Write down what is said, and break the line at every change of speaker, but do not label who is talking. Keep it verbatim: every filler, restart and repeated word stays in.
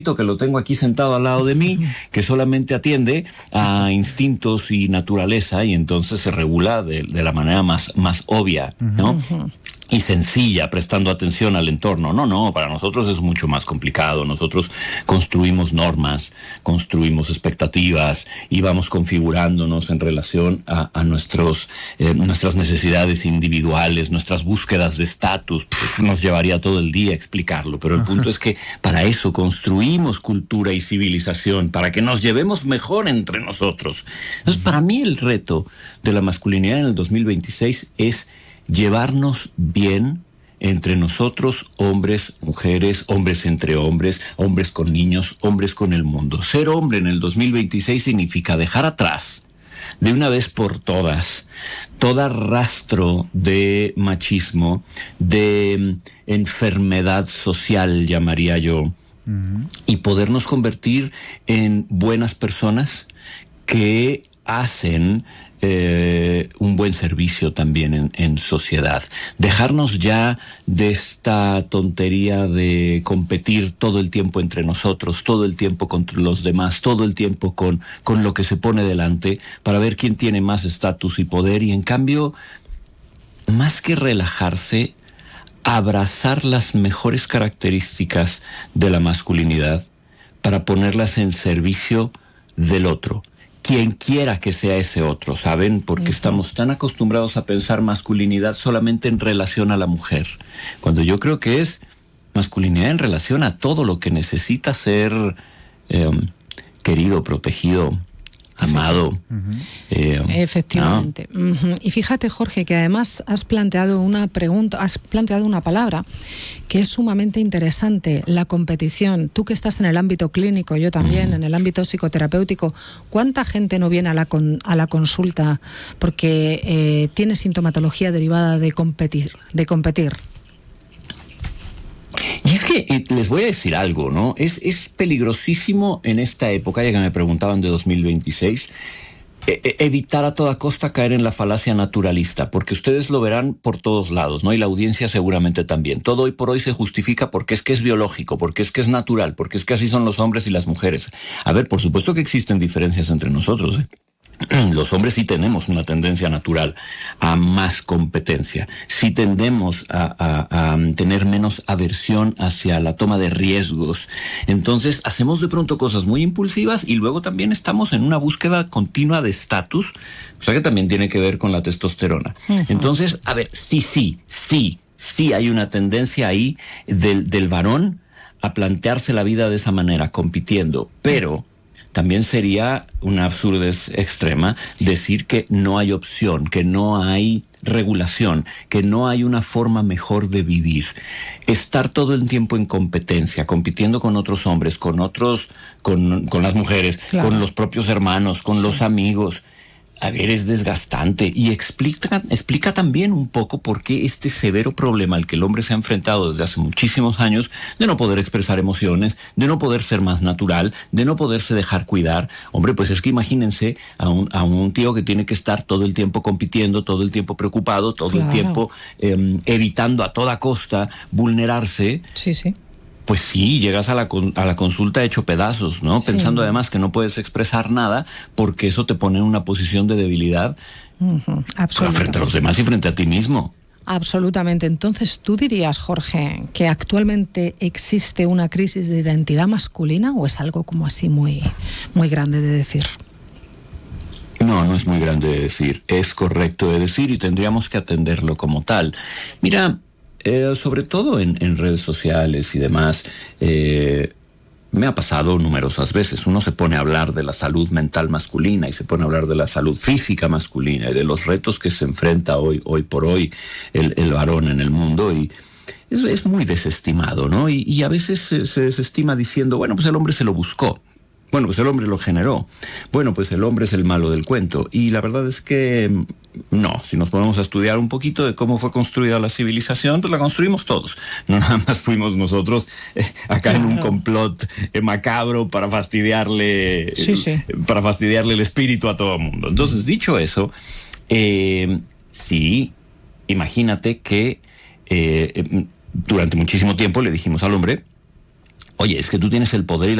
que lo tengo aquí sentado al lado de mí, que solamente atiende a instintos y naturaleza, y entonces se regula de, de la manera más, más obvia, ¿no? Uh-huh. Y sencilla, prestando atención al entorno. No, no, para nosotros es mucho más complicado. Nosotros construimos normas, construimos expectativas y vamos configurándonos en relación a, a nuestros, eh, nuestras necesidades individuales, nuestras búsquedas de estatus. Nos llevaría todo el día explicarlo, pero el punto es que para eso construimos cultura y civilización, para que nos llevemos mejor entre nosotros. Entonces, para mí el reto de la masculinidad en el dos mil veintiséis es llevarnos bien entre nosotros, hombres, mujeres, hombres entre hombres, hombres con niños, hombres con el mundo. Ser hombre en el dos mil veintiséis significa dejar atrás, de una vez por todas, todo rastro de machismo, de enfermedad social, llamaría yo, uh-huh. y podernos convertir en buenas personas que hacen Eh, un buen servicio también en, en sociedad. Dejarnos ya de esta tontería de competir todo el tiempo entre nosotros, todo el tiempo contra los demás, todo el tiempo con, con lo que se pone delante para ver quién tiene más estatus y poder, y en cambio, más que relajarse, abrazar las mejores características de la masculinidad para ponerlas en servicio del otro. Quien quiera que sea ese otro, ¿saben? Porque uh-huh. estamos tan acostumbrados a pensar masculinidad solamente en relación a la mujer, cuando yo creo que es masculinidad en relación a todo lo que necesita ser eh, querido, protegido, amado. Uh-huh. Eh,
Efectivamente. ¿no? Uh-huh. Y fíjate, Jorge, que además has planteado una pregunta, has planteado una palabra que es sumamente interesante, la competición. Tú que estás en el ámbito clínico, yo también, uh-huh. en el ámbito psicoterapéutico, ¿cuánta gente no viene a la, con, a la consulta porque eh, tiene sintomatología derivada de competir, de competir?
Y es que eh, les voy a decir algo, ¿no? Es, es peligrosísimo en esta época, ya que me preguntaban de dos mil veintiséis, eh, evitar a toda costa caer en la falacia naturalista, porque ustedes lo verán por todos lados, ¿no? Y la audiencia seguramente también. Todo hoy por hoy se justifica porque es que es biológico, porque es que es natural, porque es que así son los hombres y las mujeres. A ver, por supuesto que existen diferencias entre nosotros, ¿eh? Los hombres sí tenemos una tendencia natural a más competencia, sí tendemos a, a, a tener menos aversión hacia la toma de riesgos. Entonces hacemos de pronto cosas muy impulsivas y luego también estamos en una búsqueda continua de estatus, o sea que también tiene que ver con la testosterona. Uh-huh. Entonces, a ver, sí, sí, sí, sí hay una tendencia ahí del, del varón a plantearse la vida de esa manera, compitiendo, pero también sería una absurdez extrema decir que no hay opción, que no hay regulación, que no hay una forma mejor de vivir. Estar todo el tiempo en competencia, compitiendo con otros hombres, con otros, con, con las mujeres, claro. con los propios hermanos, con sí. los amigos. A ver, es desgastante y explica, explica también un poco por qué este severo problema al que el hombre se ha enfrentado desde hace muchísimos años, de no poder expresar emociones, de no poder ser más natural, de no poderse dejar cuidar. Hombre, pues es que imagínense a un, a un tío que tiene que estar todo el tiempo compitiendo, todo el tiempo preocupado, todo claro. el tiempo eh, evitando a toda costa vulnerarse.
Sí, sí.
Pues sí, llegas a la, a la consulta hecho pedazos, ¿no? Sí. Pensando además que no puedes expresar nada porque eso te pone en una posición de debilidad uh-huh. frente a los demás y frente a ti mismo.
Absolutamente. Entonces, ¿tú dirías, Jorge, que actualmente existe una crisis de identidad masculina o es algo como así muy, muy grande de decir?
No, no es muy grande de decir. Es correcto de decir y tendríamos que atenderlo como tal. Mira, Eh, sobre todo en, en redes sociales y demás, eh, me ha pasado numerosas veces. Uno se pone a hablar de la salud mental masculina y se pone a hablar de la salud física masculina y de los retos que se enfrenta hoy, hoy por hoy el, el varón en el mundo y es, es muy desestimado, ¿no? Y, y a veces se, se desestima diciendo, bueno, pues el hombre se lo buscó. Bueno, pues el hombre lo generó. Bueno, pues el hombre es el malo del cuento. Y la verdad es que no, si nos ponemos a estudiar un poquito de cómo fue construida la civilización, pues la construimos todos. No nada más fuimos nosotros eh, acá claro. en un complot eh, macabro para fastidiarle,
sí, sí.
Eh, para fastidiarle el espíritu a todo el mundo. Entonces, dicho eso, eh, sí, imagínate que eh, durante muchísimo tiempo le dijimos al hombre, oye, es que tú tienes el poder y la